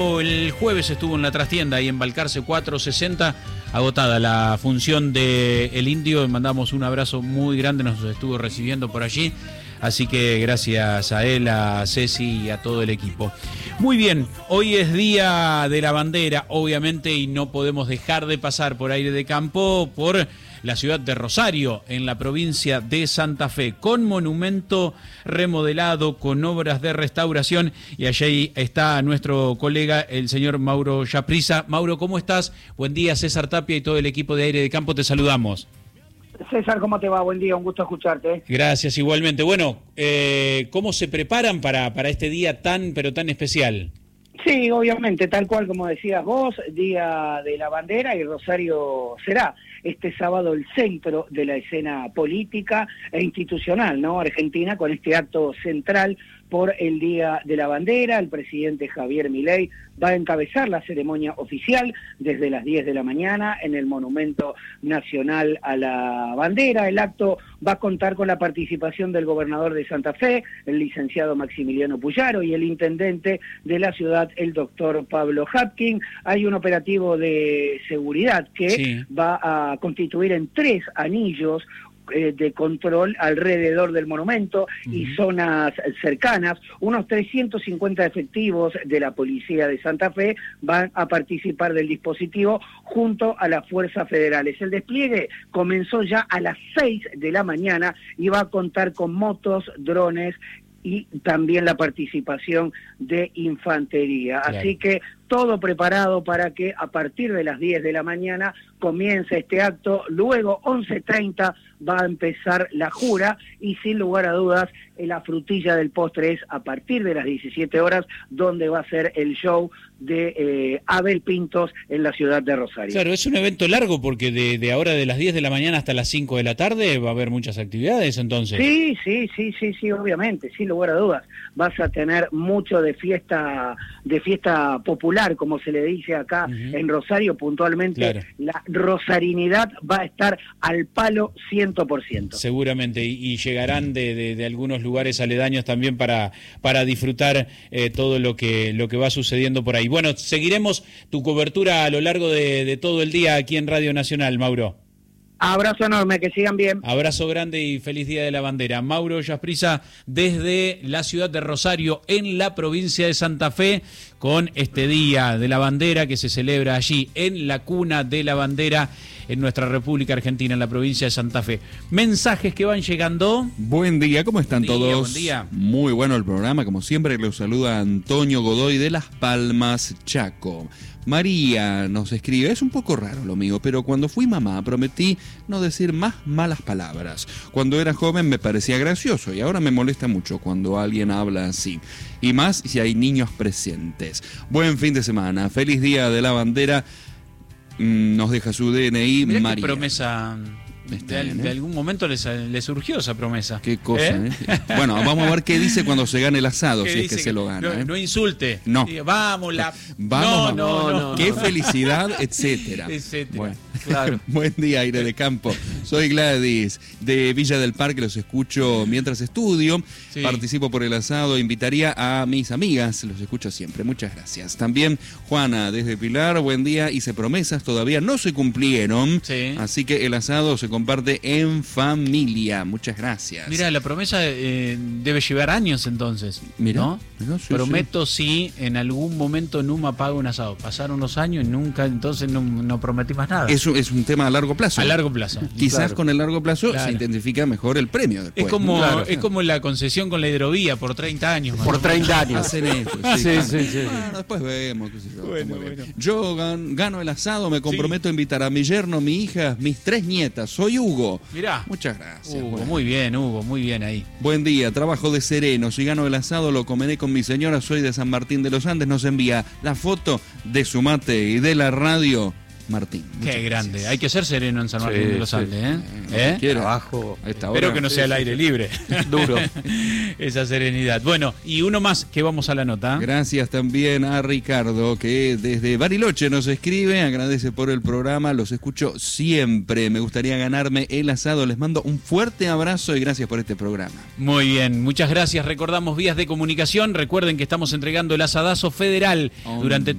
El jueves estuvo en la trastienda ahí en Balcarce 460, agotada la función de El Indio. Mandamos un abrazo muy grande, nos estuvo recibiendo por allí. Así que gracias a él, a Ceci y a todo el equipo. Muy bien, hoy es Día de la Bandera, obviamente, y no podemos dejar de pasar por Aire de Campo por la ciudad de Rosario, en la provincia de Santa Fe, con monumento remodelado, con obras de restauración, y allí está nuestro colega, el señor Mauro Yaprisa. Mauro, ¿cómo estás? Buen día, César Tapia y todo el equipo de Aire de Campo, te saludamos. César, ¿cómo te va? Buen día, un gusto escucharte. Gracias, igualmente. Bueno, ¿cómo se preparan para este día tan, pero tan especial? Sí, obviamente, tal cual como decías vos, Día de la Bandera, y Rosario será este sábado el centro de la escena política e institucional, ¿no? Argentina, con este acto central por el Día de la Bandera. El presidente Javier Milei va a encabezar la ceremonia oficial desde las 10 de la mañana en el Monumento Nacional a la Bandera. El acto va a contar con la participación del gobernador de Santa Fe, el licenciado Maximiliano Puyaro, y el intendente de la ciudad, el doctor Pablo Hapkin. Hay un operativo de seguridad que va a constituir en 3 anillos de control alrededor del monumento y zonas cercanas. Unos 350 efectivos de la Policía de Santa Fe van a participar del dispositivo junto a las fuerzas federales. El despliegue comenzó ya a las 6 de la mañana y va a contar con motos, drones y también la participación de infantería. Claro. Así que todo preparado para que a partir de las 10 de la mañana comience este acto. Luego, 11:30, va a empezar la jura y sin lugar a dudas la frutilla del postre es a partir de las 17 horas, donde va a ser el show de Abel Pintos en la ciudad de Rosario. Claro, es un evento largo porque de ahora de las 10 de la mañana hasta las 5 de la tarde va a haber muchas actividades entonces. Sí, obviamente, sin lugar a dudas. Vas a tener mucho de fiesta popular, como se le dice acá en Rosario puntualmente. Claro. La rosarinidad va a estar al palo 100%. Seguramente, y llegarán de algunos lugares aledaños también para disfrutar todo lo que va sucediendo por ahí. Bueno, seguiremos tu cobertura a lo largo de todo el día aquí en Radio Nacional, Mauro. Abrazo enorme, que sigan bien. Abrazo grande y feliz Día de la Bandera. Mauro Yaprisa desde la ciudad de Rosario, en la provincia de Santa Fe, con este Día de la Bandera que se celebra allí en la cuna de la bandera en nuestra República Argentina, en la provincia de Santa Fe. Mensajes que van llegando. Buen día, ¿cómo están todos? Buen día. Muy bueno el programa, como siempre, los saluda Antonio Godoy de Las Palmas, Chaco. María nos escribe, es un poco raro lo mío, pero cuando fui mamá prometí no decir más malas palabras. Cuando era joven me parecía gracioso y ahora me molesta mucho cuando alguien habla así. Y más si hay niños presentes. Buen fin de semana, feliz Día de la Bandera. Nos deja su DNI. Mirá María. Qué promesa. De algún momento le surgió esa promesa. Qué cosa, Bueno, vamos a ver qué dice cuando se gane el asado, si es que se lo gana. No insulte. No. Vamos, no. Qué felicidad, etcétera. Bueno, claro. Buen día, Aire de Campo. Soy Gladys, de Villa del Parque, los escucho mientras estudio. Sí. Participo por el asado, invitaría a mis amigas, los escucho siempre. Muchas gracias. También Juana, desde Pilar, buen día. Hice promesas, todavía no se cumplieron. Sí. Así que el asado se comparte en familia. Muchas gracias. Mira, la promesa debe llevar años entonces. Mira, ¿no? Prometo si en algún momento Numa paga un asado. Pasaron los años y nunca, entonces no prometí más nada. Es un tema a largo plazo. A largo plazo. Quizás con el largo plazo se identifica mejor el premio después. Es como la concesión con la hidrovía por 30 años. Por 30 años. Hacen eso. Sí. Bueno, después vemos. Qué sé yo. Bueno. Yo gano el asado, me comprometo a invitar a mi yerno, mi hija, mis 3 nietas. Soy Hugo. Mirá. Muchas gracias. Hugo, muy bien, Hugo, muy bien ahí. Buen día, trabajo de sereno. Si gano el asado lo comeré con mi señora. Soy de San Martín de los Andes. Nos envía la foto de su mate y de la radio. Martín. Qué grande. Gracias. Hay que ser sereno en San Martín de los Andes, Quiero abajo. Espero que no sea el aire libre. Duro. Esa serenidad. Bueno, y uno más que vamos a la nota. Gracias también a Ricardo, que desde Bariloche nos escribe, agradece por el programa, los escucho siempre, me gustaría ganarme el asado, les mando un fuerte abrazo y gracias por este programa. Muy bien, muchas gracias. Recordamos vías de comunicación, recuerden que estamos entregando el asadazo federal durante